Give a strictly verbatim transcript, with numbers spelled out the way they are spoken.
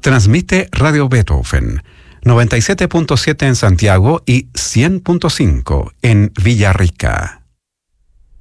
Transmite Radio Beethoven, noventa y siete punto siete en Santiago y cien punto cinco en Villarrica.